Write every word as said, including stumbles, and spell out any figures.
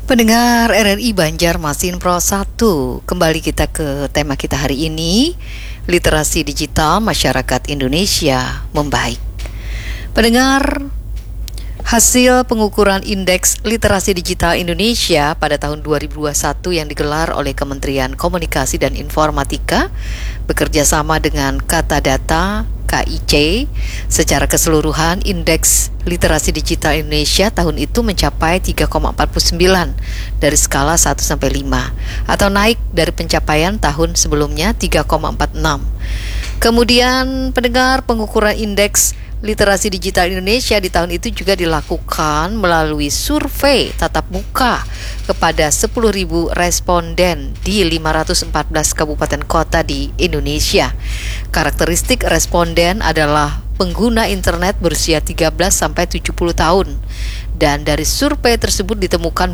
Pendengar R R I Banjarmasin Pro satu, kembali kita ke tema kita hari ini, literasi digital masyarakat Indonesia membaik. Pendengar, hasil pengukuran Indeks Literasi Digital Indonesia pada tahun dua ribu dua puluh satu yang digelar oleh Kementerian Komunikasi dan Informatika bekerja sama dengan Kata Data K I C, secara keseluruhan Indeks Literasi Digital Indonesia tahun itu mencapai tiga koma empat sembilan dari skala satu sampai lima, atau naik dari pencapaian tahun sebelumnya tiga koma empat enam. Kemudian pendengar, pengukuran Indeks Literasi Digital Indonesia di tahun itu juga dilakukan melalui survei tatap muka kepada sepuluh ribu responden di lima ratus empat belas kabupaten kota di Indonesia. Karakteristik responden adalah pengguna internet berusia tiga belas sampai tujuh puluh tahun. Dan dari survei tersebut ditemukan